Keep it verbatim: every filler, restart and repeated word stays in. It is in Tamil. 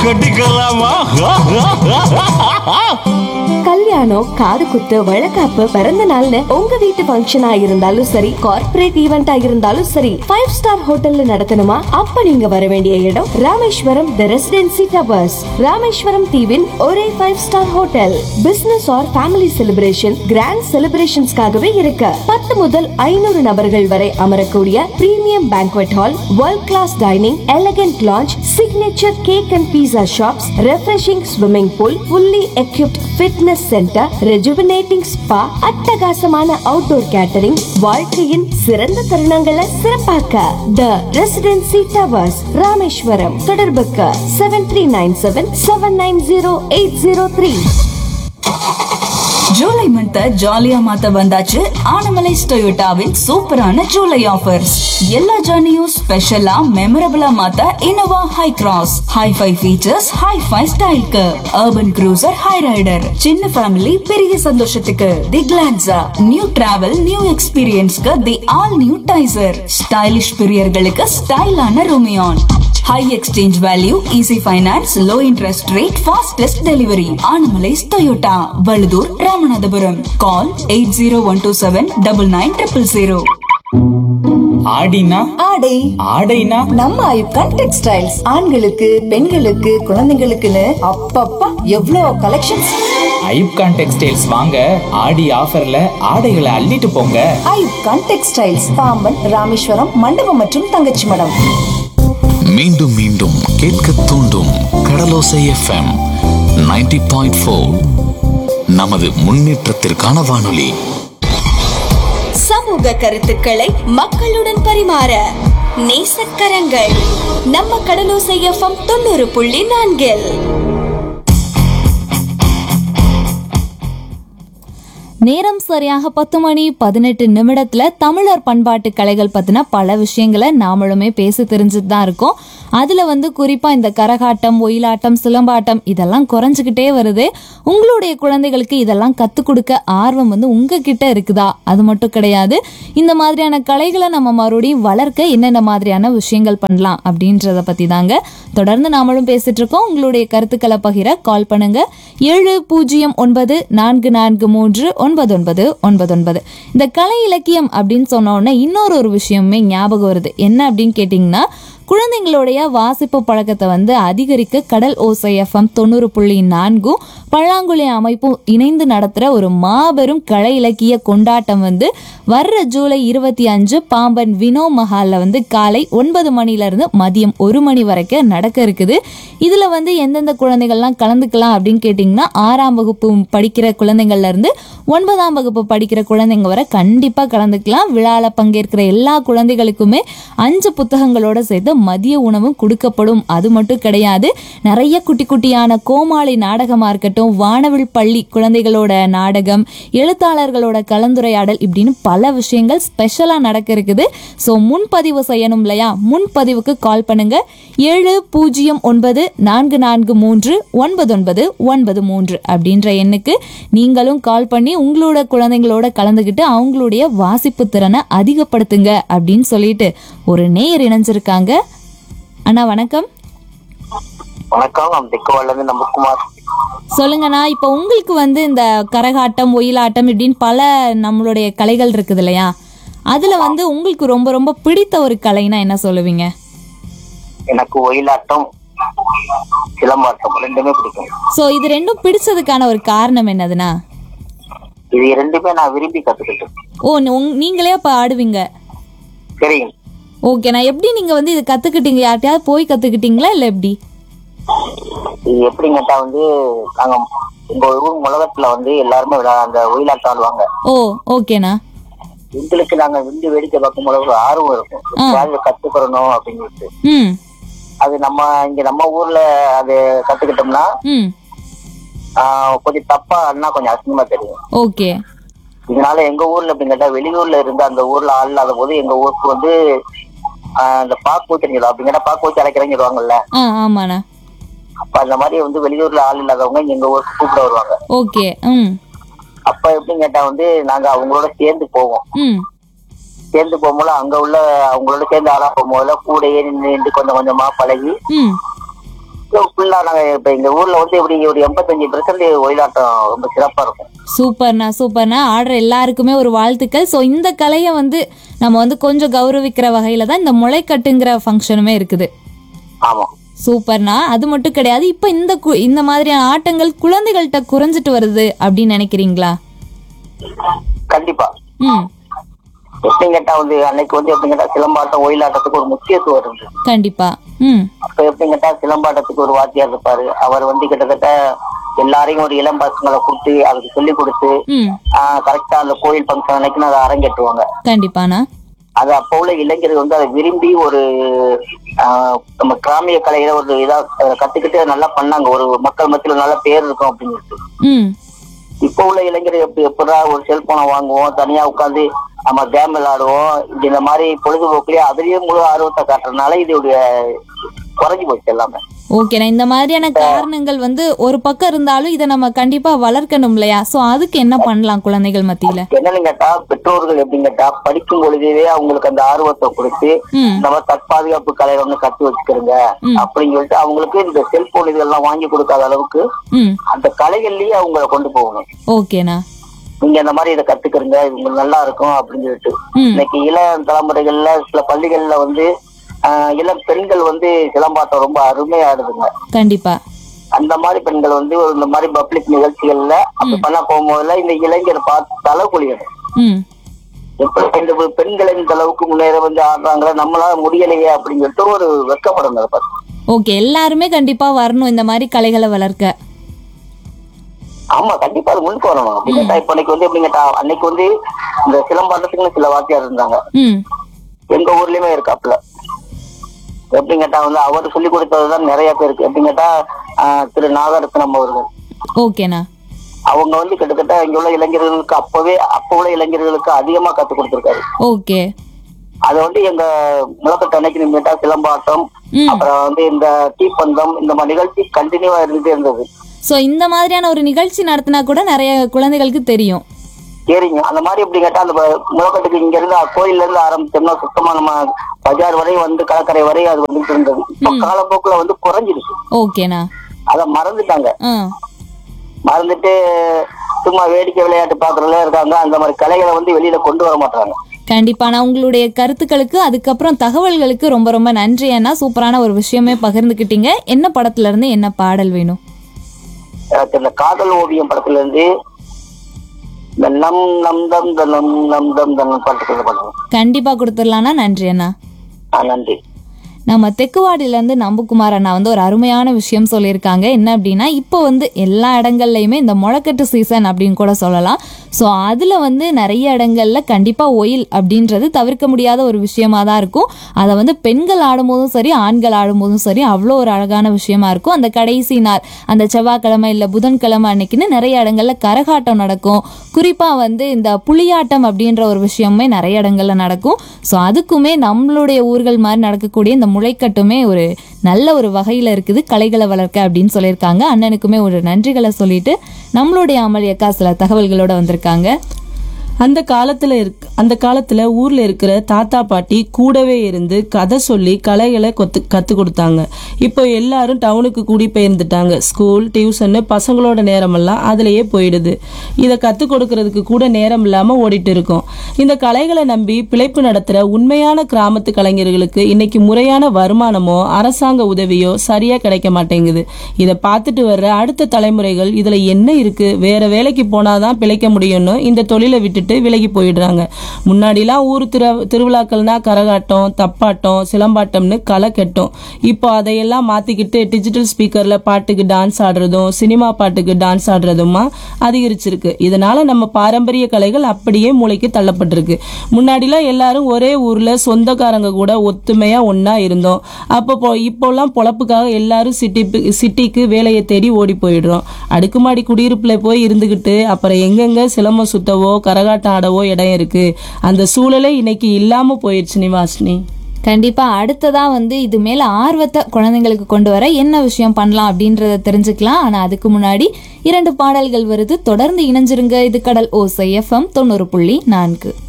கட்டிக்கலாமா? கல்யாணம், காது குத்து, வழக்காப்பு, பிறந்த நாள்னு உங்க வீட்டு ஃபங்க்ஷனா இருந்தாலும் சரி, கார்ப்பரேட் ஈவெண்டா இருந்தாலும் சரி, ஃபைவ் ஸ்டார் ஹோட்டல்ல நடத்தணுமா? அப்ப நீங்க வர வேண்டிய இடம் ராமேஸ்வரம் தி ரெசிடென்சி டவர்ஸ். ராமேஸ்வரம் தீவின் ஒரே five star hotel. Business R family celebration, grand செலிப்ரேஷன்ஸ்காகவே இருக்கு. பத்து முதல் ஐநூறு நபர்கள் வரை அமரக்கூடிய premium banquet hall, world class dining, elegant launch, signature cake and pizza shops, refreshing swimming pool, fully equipped fitness centre, rejuvenating spa, அட்டகாசமான அவுட்டோர் கேட்டரிங், வாழ்க்கையின் சிறந்த தருணங்களை சிறப்பாக்க தி ரெசிடென்சி டவர்ஸ் ராமேஸ்வரம். தொடர்புக்கு seven three nine seven seven nine zero eight zero three. July month ஜாலியா மாத்த வந்தாச்சு ஆனமலைஸ் டொயோட்டாவின் சூப்பரான ஜூலை ஆஃபர்ஸ். எல்லா ஜர்னியும் ஸ்பெஷலா மெமரபிளா மாத்த Innova high cross high-five features, high-five ஸ்டைலுக்கு, அர்பன் க்ரூசர் ஹை ரைடர், சின்ன ஃபேமிலி பெரிய சந்தோஷத்துக்கு தி கிளான்சா, நியூ டிராவல் நியூ எக்ஸ்பீரியன்ஸ்க்கு தி all new Taisor, stylish பிரியர்களுக்கு ஸ்டைலான ரோமியான். High exchange value, easy finance, low interest rate, fastest delivery. Anamallais Toyota, Valuthur, Ramanathapuram. கால் eight zero one two seven double nine triple zero. ஆடினா ஆடை ஆடைனா நம்ம ஐப்கான் டெக்ஸ்டைல்ஸ். ஆண்களுக்கு, பெண்களுக்கு, குழந்தைகளுக்குன்னு அப்பப்பா எவ்வளோ கலெக்ஷன்ஸ். ஐப்கான் டெக்ஸ்டைல்ஸ் வாங்க, ஆடி ஆஃபர்ல ஆடைகளை அள்ளிட்டு போங்க. ஐப்கான் டெக்ஸ்டைல்ஸ், பாம்பன், ராமேஸ்வரம், மண்டபம் மற்றும் தங்கச்சி மடம். மீண்டும் மீண்டும் கேட்க தூண்டும் கடலோசை எஃப்எம் நைன்டி பாயிண்ட் ஃபோர். நமது முன்னேற்றத்திற்கான வானொலி. சமூக கருத்துக்களை மக்களுடன் பரிமாற நேசக்கரங்கள் நம்ம கடலோசை எஃப்எம் தொண்ணூறு புள்ளி நான்கில். நேரம் சரியாக பத்து மணி பதினெட்டு நிமிடத்துல தமிழர் பண்பாட்டு கலைகள் பத்தின பல விஷயங்களை நாமளுமே பேசி தெரிஞ்சுட்டு தான் இருக்கோம். அதுல வந்து குறிப்பா இந்த கரகாட்டம், ஒயிலாட்டம், சிலம்பாட்டம் இதெல்லாம் குறைஞ்சுக்கிட்டே வருது. உங்களுடைய குழந்தைகளுக்கு இதெல்லாம் கத்துக் கொடுக்க ஆர்வம் வந்து உங்ககிட்ட இருக்குதா? அது மட்டும் கிடையாது, இந்த மாதிரியான கலைகளை நம்ம மறுபடியும் வளர்க்க என்னென்ன மாதிரியான விஷயங்கள் பண்ணலாம் அப்படின்றத பத்தி தாங்க தொடர்ந்து நாமளும் பேசிட்டு இருக்கோம். உங்களுடைய கருத்துக்களை பகிர கால் பண்ணுங்க ஏழு பூஜ்ஜியம் ஒன்பது நான்கு நான்கு மூன்று ஒன்பது ஒன்பது ஒன்பது ஒன்பது. இந்த கலை இலக்கியம் அப்படின்னு சொன்ன உடனே இன்னொரு ஒரு விஷயமே ஞாபகம் வருது. என்ன அப்படின்னு கேட்டீங்கன்னா, குழந்தைங்களுடைய வாசிப்பு பழக்கத்தை வந்து அதிகரிக்க கடல் ஓசை எஃப்எம் தொண்ணூறு புள்ளி நான்கும் பழாங்குழி அமைப்பும் இணைந்து நடத்துகிற ஒரு மாபெரும் கலை இலக்கிய கொண்டாட்டம் வந்து வர்ற ஜூலை இருபத்தி அஞ்சு பாம்பன் வினோ மஹாலில் வந்து காலை ஒன்பது மணிலேருந்து மதியம் ஒரு மணி வரைக்கும் நடக்க இருக்குது. இதில் வந்து எந்தெந்த குழந்தைகள்லாம் கலந்துக்கலாம் அப்படின்னு கேட்டிங்கன்னா, ஆறாம் வகுப்பு படிக்கிற குழந்தைங்கள்லேருந்து ஒன்பதாம் வகுப்பு படிக்கிற குழந்தைங்க வரை கண்டிப்பாக கலந்துக்கலாம். விழாவில் பங்கேற்கிற எல்லா குழந்தைகளுக்குமே அஞ்சு புத்தகங்களோட சேர்த்து மதிய உணவும் கொடுக்கப்படும். அது மட்டும் கிடையாது, நிறைய குட்டி குட்டியான கோமாளி நாடகமா இருக்கட்டும், வானவில் பள்ளி குழந்தைகளோட நாடகம், எழுத்தாளர்களோட கலந்துரையாடல், இப்படின்னு பல விஷயங்கள் ஸ்பெஷலா நடக்க இருக்குது. ஸோ முன்பதிவு செய்யணும் இல்லையா? முன்பதிவுக்கு கால் பண்ணுங்க ஏழு பூஜ்ஜியம் ஒன்பது நான்கு நான்கு மூன்று ஒன்பது ஒன்பது ஒன்பது மூன்று அப்படின்ற எண்ணுக்கு நீங்களும் கால் பண்ணி உங்களோட குழந்தைங்களோட கலந்துக்கிட்டு அவங்களுடைய வாசிப்பு திறனை அதிகப்படுத்துங்க அப்படின்னு சொல்லிட்டு ஒரு நேயர் இணைஞ்சிருக்காங்க. அண்ணா வணக்கம். வணக்கம், நான் திக்குவால இருந்து நம்பகுமார். சொல்லுங்கண்ணா, இப்போ உங்களுக்கு வந்து இந்த கரகாட்டம், ஒயிலாட்டம் இப்படின்னு பல நம்மளுடைய கலைகள் இருக்குது இல்லையா? அதுல வந்து உங்களுக்கு ரொம்ப ரொம்ப பிடித்த ஒரு கலைனா என்ன சொல்லுவீங்க? எனக்கு ஒயிலாட்டம், சிலம்பாட்டம் ரெண்டுமே பிடிக்கும். சோ இது ரெண்டும் பிடிச்சதுக்கான ஒரு காரணம் என்னதுன்னா? இது ரெண்டுமே நான் விரும்பி கத்துக்கிட்டேன். ஓ, நீங்களே அப்ப ஆடுவீங்க? சரிங்க. ஓகேண்ணா, எப்படி நீங்க வந்து இது கத்துக்கிட்டீங்க? யார்கிட்டயாவது போய் கத்துக்கிட்டீங்களா இல்ல எப்படி? இது எப்படி கேட்டா வந்து நாங்க எங்க ஊர் உலகத்துல வந்து எல்லாருமே அந்த ஒயிலாட்டம் ஆடுவாங்க. ஓ, ஓகேண்ணா. எங்களுக்கு நாங்க விண்டு வேடிக்கை பார்க்கும் போது ஒரு ஆர்வம் இருக்கும், கத்துக்கிறணும் அப்படின்னு. அது நம்ம இங்க நம்ம ஊர்ல அது கத்துக்கிட்டோம்னா கொஞ்சம் தப்பா ஆடினா கொஞ்சம் அசிங்கமா தெரியும். ஓகே. இதனால எங்க ஊர்ல அப்படின்னு கேட்டா வெளியூர்ல இருந்து அந்த ஊர்ல ஆள் இல்லாத போது எங்க ஊருக்கு வந்து அந்த பாக்கு ஊத்திருங்களா அப்படிங்கிற பாக்கு ஊத்தி அழைக்கிறேன்னு சொல்லுவாங்கல்ல. ஆமாண்ணா. அப்ப அந்த மாதிரி வந்து வெளியூர்ல ஆள் இல்லாதவங்க எங்க ஊருக்கு கூப்பிட வருவாங்க. ஓகே. அப்ப எப்படின்னு கேட்டா வந்து நாங்க அவங்களோட சேர்ந்து போவோம். சேர்ந்து போகும்போது அங்க உள்ள அவங்களோட சேர்ந்து ஆளா போகும்போது கூடையே நின்று கொஞ்சம் கொஞ்சமா பழகி ஃபுல்லா நாங்க இப்ப எங்க ஊர்ல வந்து எப்படி ஒரு எண்பத்தஞ்சு பெர்சன்ட் ஒயிலாட்டம் ரொம்ப சிறப்பா இருக்கும். சூப்பர்ண்ணா சூப்பர்ண்ணா ஆடுற எல்லாருக்குமே ஒரு வாழ்த்துக்கள். ஸோ இந்த கலையை வந்து நம்ம வந்து கொஞ்சம் கௌரவிக்கிற வகையில தான் இந்த முளைக்கட்டுங்கிற ஃபங்க்ஷனுமே இருக்குது. ஆமா சூப்பர்ண்ணா. அது மட்டும் கிடையாது, இப்ப இந்த கு- இந்த மாதிரியான ஆட்டங்கள் குழந்தைகள்கிட்ட குறைஞ்சிட்டு வருது அப்படின்னு நினைக்கிறீங்களா? கண்டிப்பா. ம் எப்படின்னு கேட்டா வந்து அன்னைக்கு வந்து எப்படின்னு கேட்டா சிலம்பாட்டம் ஒயிலாட்டத்துக்கு ஒரு முக்கியத்துவம் இருந்தது. கண்டிப்பா. ம் இப்ப எப்படின்னு கேட்டா சிலம்பாட்டத்துக்கு ஒரு வாத்தியார் இருப்பாரு. அவர் வந்து கிட்டத்தட்ட எல்லாரையும் ஒரு இளம் பசங்களை கூப்பிட்டு அதுக்கு சொல்லி கொடுத்து ம் கரெக்டா அந்த கோயில் ஃபங்க்ஷன் அன்னைக்குன்னு அதை அரங்கேற்றுவாங்க. கண்டிப்பாண்ணா. அது அப்போ உள்ள இளைஞர்கள் வந்து அதை விரும்பி ஒரு ஆஹ் நம்ம கிராமிய கலையில ஒரு இதா அதை கத்துக்கிட்டு நல்லா பண்ணாங்க. ஒரு மக்கள் மத்தியில நல்ல பேர் இருக்கும் அப்படின்னு சொல்லிட்டு. ம் இப்ப உள்ள இளைஞர்கள் எப்படி எப்படா ஒரு செல்போனை வாங்குவோம், தனியா உட்காந்து நம்ம கேம் விளையாடுவோம், இந்த மாதிரி பொழுதுபோக்குலயே அதுலயும் முழு ஆர்வத்தை காட்டுறதுனால இதோடைய குறைஞ்சு போச்சு எல்லாமே. ஓகேண்ணா. இந்த மாதிரியான காரணங்கள் வந்து ஒரு பக்கம் இருந்தாலும் இதை நம்ம கண்டிப்பா வளர்க்கணும் இல்லையா? ஸோ அதுக்கு என்ன பண்ணலாம் குழந்தைகள் மத்தியில? என்னன்னு கேட்டா பெற்றோர்கள் எப்படின்னு கேட்டா படிக்கும் பொழுதே அவங்களுக்கு அந்த ஆர்வத்தை கொடுத்து ம் நம்ம தற்பாதுகாப்பு கலையை வந்து கத்து வச்சுக்கிறோங்க ம். அப்படின்னு சொல்லிட்டு அவங்களுக்கு இந்த செல்போன் இதெல்லாம் வாங்கி கொடுக்காத அளவுக்கு ம் அந்த கலைகள்லயே அவங்களை கொண்டு போகணும். ஓகேண்ணா. நீங்க இந்த மாதிரி இதை கத்துக்கிறீங்க, இது உங்களுக்கு நல்லா இருக்கும் அப்படின்னு சொல்லிட்டு. ம் இன்னைக்கு இளம் தலைமுறைகள்ல சில பள்ளிகள்ல வந்து ஆஹ் இளம் பெண்கள் வந்து சிலம்பாட்டம் ரொம்ப அருமையா ஆடுதுங்க. கண்டிப்பா. அந்த மாதிரி பெண்கள் வந்து இந்த மாதிரி பப்ளிக் நிகழ்ச்சிகள்ல அப்படி பண்ண போகும்போதுல இந்த இளைஞர் பார்த்து தலை குளியணும். ம் எப்படி இந்த பெண்களை இந்த அளவுக்கு முன்னேற வந்து ஆடுறாங்களா, நம்மளால முடியலையே அப்படின்னு சொல்லிட்டு ஒரு வெட்கப்படணும் அதை பார்த்து. ஓகே, எல்லாருமே கண்டிப்பா வரணும் இந்த மாதிரி கலைகளை வளர்க்க. ஆமா கண்டிப்பா அது முன்னுக்கு வரணும். அப்படி கேட்டா இப்ப அன்னைக்கு வந்து எப்படி கேட்டா அன்னைக்கு வந்து இந்த சிலம்பாட்டத்துக்குன்னு சில வாத்தியார் இருந்தாங்க. ம் எங்க ஊர்லயுமே இருக்காப்புல. எப்படி கேட்டா வந்து அவர் சொல்லி கொடுத்ததுதான் நிறைய பேருக்கு. எப்படி கேட்டா ஆஹ் திரு நாகரத்னம் அவர்கள். ஓகேண்ணா. அவங்க வந்து கிட்டத்தட்ட இங்க உள்ள இளைஞர்களுக்கு அப்பவே அப்ப உள்ள இளைஞர்களுக்கு அதிகமா கத்து கொடுத்திருக்காரு. ஓகே. அது வந்து எங்க முழக்கத்தை அன்னைக்கு கேட்டா சிலம்பாட்டம், ம் அப்புறம் வந்து இந்த தீப்பந்தம், இந்த மாதிரி நிகழ்ச்சி கண்டினியூவா இருந்துட்டே இருந்தது. ஸோ இந்த மாதிரியான ஒரு நிகழ்ச்சி நடத்தினா கூட நிறைய குழந்தைகளுக்கு தெரியும். சரிங்க. அந்த மாதிரி எப்படி கேட்டா அந்த முழக்கத்துக்கு இங்க இருந்து கோயில்ல இருந்து ஆரம்பிச்சோம்னா சுத்தமா நம்ம பஜார் வரை வந்து கடற்கரை வரை அது வந்துட்டு இருந்தது. இப்ப காலப்போக்குல வந்து குறைஞ்சிருச்சு. ஓகேண்ணா. அத மறந்துட்டாங்க. ஆ மறந்துட்டு சும்மா வேடிக்கை விளையாட்டு பாக்குறதுல இருக்காங்க. அந்த மாதிரி கலைகளை வந்து வெளியில கொண்டு வர மாட்டாங்க. கண்டிப்பா. நான் உங்களுடைய கருத்துக்களுக்கு அதுக்கப்புறம் தகவல்களுக்கு ரொம்ப ரொம்ப நன்றி அண்ணா. சூப்பரான ஒரு விஷயமே பகிர்ந்துக்கிட்டீங்க. என்ன படத்துல இருந்து என்ன பாடல் வேணும்? எனக்கு இந்த காதல் ஓவியம் படத்துல இருந்து இந்த நம் நம் தம் தனம் நம் தம் தனம் பாட்டு கொஞ்சம் பண்ணுங்க. கண்டிப்பா கொடுத்துடலாம்னா. நன்றி அண்ணா. ஆ நன்றி. நம்ம தெக்குவாடியிலேருந்து நம்புக்குமார் அண்ணா வந்து ஒரு அருமையான விஷயம் சொல்லியிருக்காங்க. என்ன அப்படின்னா, இப்போ வந்து எல்லா இடங்கள்லையுமே இந்த முளைக்கட்டு சீசன் அப்படின்னு கூட சொல்லலாம். ஸோ அதில் வந்து நிறைய இடங்கள்ல கண்டிப்பாக ஒயில் அப்படின்றது தவிர்க்க முடியாத ஒரு விஷயமா தான் இருக்கும். அதை வந்து பெண்கள் ஆடும்போதும் சரி, ஆண்கள் ஆடும்போதும் சரி, அவ்வளோ ஒரு அழகான விஷயமா இருக்கும். அந்த கடைசி நாள், அந்த செவ்வாய்க்கிழமை இல்லை புதன்கிழமை அன்னைக்குன்னு நிறைய இடங்கள்ல கரகாட்டம் நடக்கும். குறிப்பாக வந்து இந்த புலியாட்டம் அப்படின்ற ஒரு விஷயமே நிறைய இடங்கள்ல நடக்கும். ஸோ அதுக்குமே நம்மளுடைய ஊர்கள் மாதிரி நடக்கக்கூடிய இந்த முளைக்கட்டுமே ஒரு நல்ல ஒரு வகையில் இருக்குது கலைகளை வளர்க்க அப்படின்னு சொல்லியிருக்காங்க. அண்ணனுக்குமே ஒரு நன்றிகளை சொல்லிட்டு நம்மளுடைய அமல் அக்கா சில தகவல்களோட வந்திருக்காங்க. அந்த காலத்துல இருக்க அந்த காலத்துல ஊர்ல இருக்கிற தாத்தா பாட்டி கூடவே இருந்து கதை சொல்லி கலைகளை கொத்து கத்து கொடுத்தாங்க. இப்போ எல்லாரும் டவுனுக்கு கூடி பெயர்ந்துட்டாங்க. ஸ்கூல், டியூஷன், பசங்களோட நேரமெல்லாம் அதுலயே போயிடுது. இதை கத்து கொடுக்கறதுக்கு கூட நேரம் இல்லாம ஓடிட்டு இருக்கோம். இந்த கலைகளை நம்பி பிழைப்பு நடத்துற உண்மையான கிராமத்து கலைஞர்களுக்கு இன்னைக்கு முறையான வருமானமோ அரசாங்க உதவியோ சரியா கிடைக்க மாட்டேங்குது. இதை பார்த்துட்டு வர்ற அடுத்த தலைமுறைகள் இதுல என்ன இருக்கு, வேற வேலைக்கு போனாதான் பிழைக்க முடியும்னு இந்த தொழிலை விட்டுட்டு விலகி போயிடுறாங்க. முன்னாடிலாம் ஊர் திரு திருவிழாக்கள்னா கரகாட்டம், தப்பாட்டம், சிலம்பாட்டம்னு களை கட்டும். இப்போ அதையெல்லாம் மாத்திக்கிட்டு டிஜிட்டல் ஸ்பீக்கர்ல பாட்டுக்கு டான்ஸ் ஆடுறதும் சினிமா பாட்டுக்கு டான்ஸ் ஆடுறதுமா அதிகரிச்சிருக்கு. இதனால நம்ம பாரம்பரிய கலைகள் அப்படியே மூளைக்கு தள்ளப்பட்டிருக்கு. முன்னாடிலாம் எல்லாரும் ஒரே ஊர்ல சொந்தக்காரங்க கூட ஒத்துமையா ஒன்னா இருந்தோம். அப்போ இப்போல்லாம் பொழப்புக்காக எல்லாரும் சிட்டி சிட்டிக்கு வேலையை தேடி ஓடி போயிடுறோம். அடுக்குமாடி குடியிருப்புல போய் இருந்துகிட்டு அப்புறம் எங்கெங்க சிலம்பம் சுத்தவோ கரகாட்டம் ஆடவோ இடம் இருக்கு. அந்த சூழலே இன்னைக்கு இல்லாம போயிடுச்சு நிவாசினி. கண்டிப்பா அடுத்ததா வந்து இது மேல ஆர்வத்தை குழந்தைங்களுக்கு கொண்டு வர என்ன விஷயம் பண்ணலாம் அப்படின்றத தெரிஞ்சுக்கலாம். ஆனா அதுக்கு முன்னாடி இரண்டு பாடல்கள் வருது. தொடர்ந்து இணைஞ்சிருங்க. இது கடல் ஓசை எஃப்எம் தொண்ணூறு புள்ளி நான்கு.